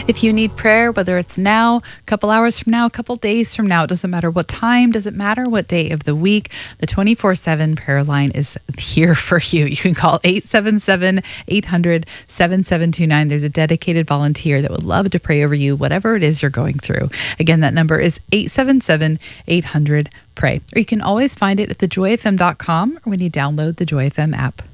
If you need prayer, whether it's now, a couple hours from now, a couple days from now, it doesn't matter what time, doesn't matter what day of the week, the 24/7 prayer line is here for you. You can call 877-800-7729. There's a dedicated volunteer that would love to pray over you, whatever it is you're going through. Again, that number is 877-800-PRAY. Or you can always find it at thejoyfm.com or when you download the Joy FM app.